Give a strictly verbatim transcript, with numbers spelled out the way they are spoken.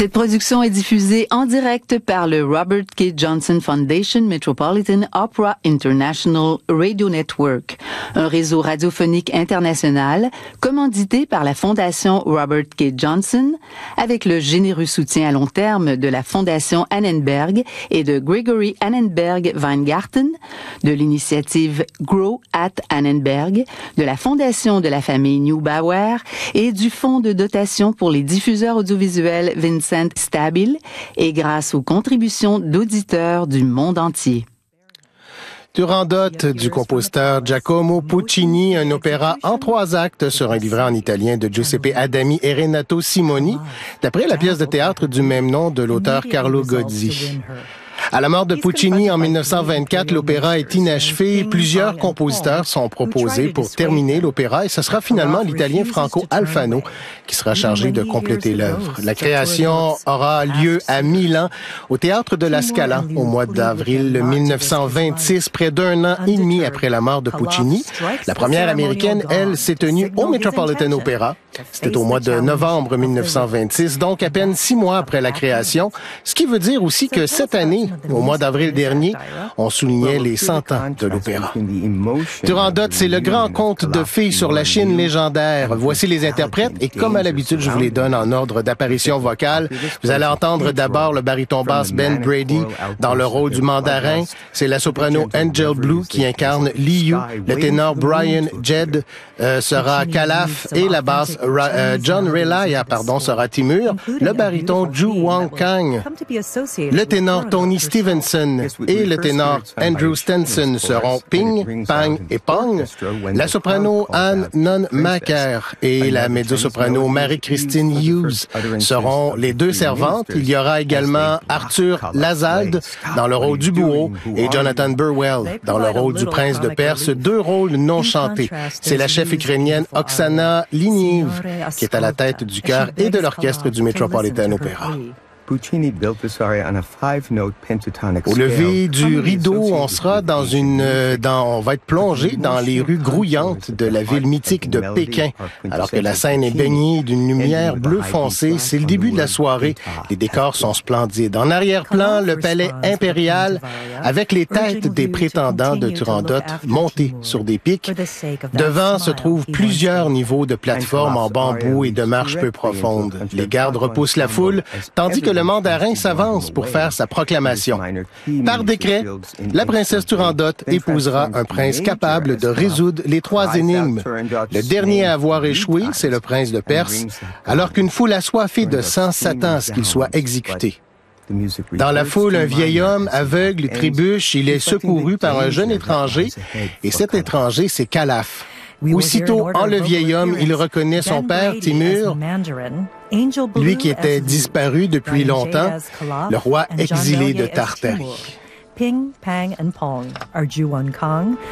Cette production est diffusée en direct par le Robert K. Johnson Foundation Metropolitan Opera International Radio Network, un réseau radiophonique international commandité par la Fondation Robert K. Johnson, avec le généreux soutien à long terme de la Fondation Annenberg et de Gregory Annenberg Weingarten, de l'initiative Grow at Annenberg, de la Fondation de la famille Neubauer et du Fonds de dotation pour les diffuseurs audiovisuels Vincent Stabile, et grâce aux contributions d'auditeurs du monde entier. Turandot du compositeur Giacomo Puccini, un opéra en trois actes sur un livret en italien de Giuseppe Adami et Renato Simoni, d'après la pièce de théâtre du même nom de l'auteur Carlo Gozzi. À la mort de Puccini en mille neuf cent vingt-quatre, l'opéra est inachevé. Plusieurs compositeurs sont proposés pour terminer l'opéra et ce sera finalement l'Italien Franco Alfano qui sera chargé de compléter l'œuvre. La création aura lieu à Milan, au Théâtre de la Scala, au mois d'avril mille neuf cent vingt-six, près d'un an et demi après la mort de Puccini. La première américaine, elle, s'est tenue au Metropolitan Opera. C'était au mois de novembre mille neuf cent vingt-six, donc à peine six mois après la création, ce qui veut dire aussi que cette année, au mois d'avril dernier, on soulignait les cent ans de l'opéra. Turandot, c'est le grand conte de fées sur la Chine légendaire. Voici les interprètes et comme à l'habitude, je vous les donne en ordre d'apparition vocale. Vous allez entendre d'abord le baryton basse Ben Brady dans le rôle du mandarin. C'est la soprano Angel Blue qui incarne Liu. Le ténor Brian Jed euh, sera Calaf et la basse Ra- euh, John Relaya, pardon, sera Timur. Le baryton Ju Wang Kang. Le ténor Tony Stevenson et le ténor Andrew Stenson seront Ping, Pang et Pong. La soprano Anne Non Macker et la mezzo-soprano Marie-Christine Hughes seront les deux servantes. Il y aura également Arthur Lazalde dans le rôle du bourreau et Jonathan Burwell dans le rôle du prince de Perse, deux rôles non chantés. C'est la chef ukrainienne Oksana Liniev qui est à la tête du chœur et de l'orchestre du Metropolitan Opera. Au lever du rideau, on sera dans une, dans, on va être plongé dans les rues grouillantes de la ville mythique de Pékin. Alors que la scène est baignée d'une lumière bleu foncé, c'est le début de la soirée. Les décors sont splendides. En arrière-plan, le palais impérial avec les têtes des prétendants de Turandot montées sur des pics. Devant se trouvent plusieurs niveaux de plateformes en bambou et de marches peu profondes. Les gardes repoussent la foule, tandis que le mandarin s'avance pour faire sa proclamation. Par décret, la princesse Turandot épousera un prince capable de résoudre les trois énigmes. Le dernier à avoir échoué, c'est le prince de Perse, alors qu'une foule assoiffée de sang s'attend à ce qu'il soit exécuté. Dans la foule, un vieil homme aveugle trébuche. Il est secouru par un jeune étranger, et cet étranger, c'est Calaf. Aussitôt, en le vieil homme, il reconnaît son père, Timur, lui qui était disparu depuis longtemps, le roi exilé de Tartarie.